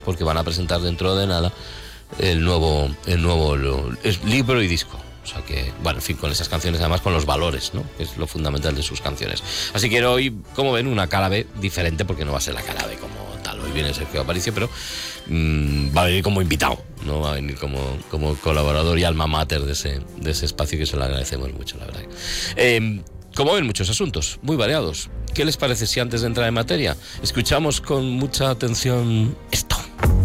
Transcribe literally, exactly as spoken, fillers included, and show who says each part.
Speaker 1: porque van a presentar dentro de nada el nuevo, el nuevo lo, es libro y disco. O sea que, bueno, en fin, con esas canciones, además con los valores, ¿no? Que es lo fundamental de sus canciones. Así que hoy, como ven, una cara B diferente, porque no va a ser la cara B como tal. Hoy viene Sergio Aparicio, pero mmm, va a venir como invitado, no va a venir como, como colaborador y alma mater de ese, de ese espacio, que se lo agradecemos mucho, la verdad. Eh, como ven, muchos asuntos, muy variados. ¿Qué les parece si antes de entrar en materia escuchamos con mucha atención esto?